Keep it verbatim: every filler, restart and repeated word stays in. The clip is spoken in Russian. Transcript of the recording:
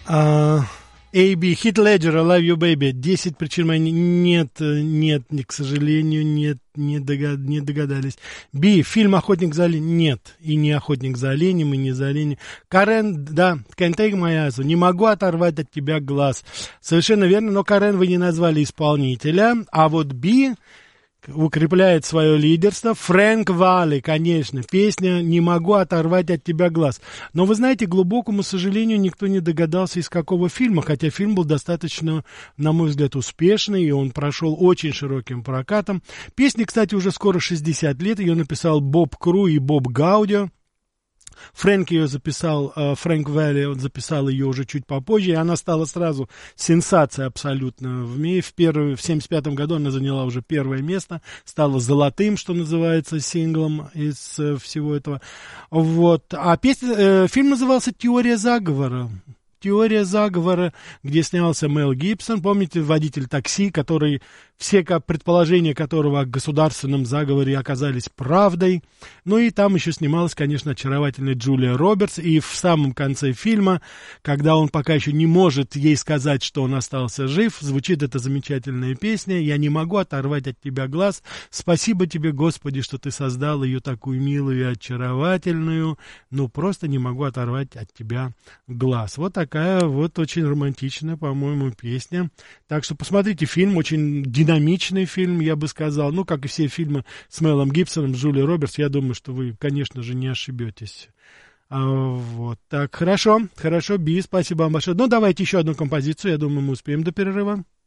А... эй би, Heath Ledger, I Love You, Baby. десять причин моей... Нет, нет, к сожалению, нет, не, догад... не догадались. Би, фильм «Охотник за оленем». Нет, и не «Охотник за оленем», и не за оленем. Карен, да, Can't Take My Eyes. Не могу оторвать от тебя глаз. Совершенно верно, но, Карен, вы не назвали исполнителя. А вот Би укрепляет свое лидерство. Фрэнк Валли, конечно, песня «Не могу оторвать от тебя глаз». Но вы знаете, к глубокому сожалению, никто не догадался, из какого фильма, хотя фильм был достаточно, на мой взгляд, успешный, и он прошел очень широким прокатом. Песне, кстати, уже скоро шестьдесят лет, ее написал Боб Кру и Боб Гаудио. Фрэнк ее записал, Фрэнк Валли, он записал ее уже чуть попозже, и она стала сразу сенсацией абсолютно. В мире в, первый, в семьдесят пятом году она заняла уже первое место, стала золотым, что называется, синглом из всего этого. Вот. А песня, э, фильм назывался «Теория заговора». «Теория заговора», где снялся Мел Гибсон, помните, водитель такси, который, все предположения которого о государственном заговоре оказались правдой. Ну и там еще снималась, конечно, очаровательная Джулия Робертс, и в самом конце фильма, когда он пока еще не может ей сказать, что он остался жив, звучит эта замечательная песня «Я не могу оторвать от тебя глаз, спасибо тебе, Господи, что ты создал ее такую милую и очаровательную, ну просто не могу оторвать от тебя глаз». Вот так. Такая вот очень романтичная, по-моему, песня. Так что посмотрите фильм, очень динамичный фильм, я бы сказал. Ну, как и все фильмы с Мелом Гибсоном, с Джулией Робертс, я думаю, что вы, конечно же, не ошибетесь. А, вот так, хорошо, хорошо, Би, спасибо вам большое. Ну, давайте еще одну композицию, я думаю, мы успеем до перерыва.